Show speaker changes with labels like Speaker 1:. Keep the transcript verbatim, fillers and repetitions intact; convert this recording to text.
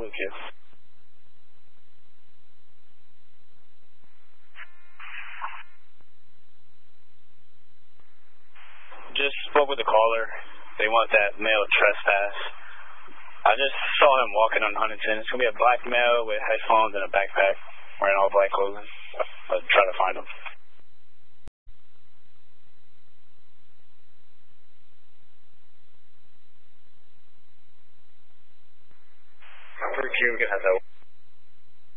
Speaker 1: you. Just spoke with the caller. They want that male trespass. I just saw him walking on Huntington. It's going to be a black male with headphones and a backpack, wearing all black clothing. I'll try to find him. Number Q, we can have that.